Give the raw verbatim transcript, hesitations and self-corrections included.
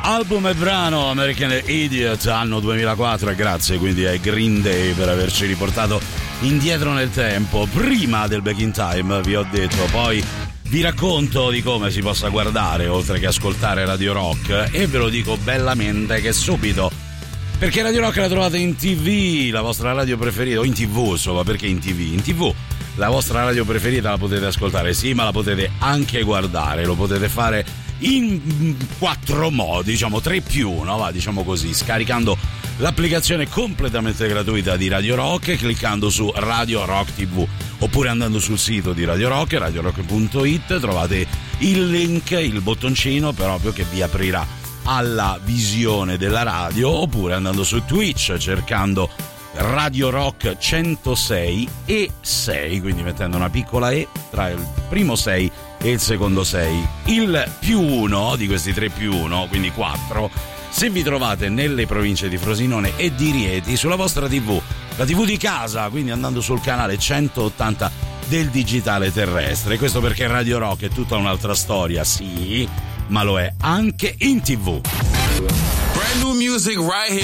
Album e brano American Idiot, anno duemilaquattro, e grazie quindi ai Green Day per averci riportato indietro nel tempo. Prima del Back in Time vi ho detto, poi vi racconto di come si possa guardare oltre che ascoltare Radio Rock, e ve lo dico bellamente che subito, perché Radio Rock la trovate in tivù, la vostra radio preferita, o in tv, insomma, perché in tv? In tv la vostra radio preferita la potete ascoltare, sì, ma la potete anche guardare, lo potete fare in quattro modi, diciamo tre più uno, va, diciamo così, scaricando l'applicazione completamente gratuita di Radio Rock, cliccando su Radio Rock tivù, oppure andando sul sito di Radio Rock, radio rock punto it, trovate il link, il bottoncino proprio che vi aprirà alla visione della radio, oppure andando su Twitch cercando Radio Rock centosei e sei, quindi mettendo una piccola E tra il primo sei e il secondo sei. Il più uno di questi tre più uno, quindi quattro, se vi trovate nelle province di Frosinone e di Rieti, sulla vostra tivù, la tivù di casa, quindi andando sul canale centottanta del digitale terrestre. Questo perché Radio Rock è tutta un'altra storia, sì, ma lo è anche in tivù. Brand new music right here.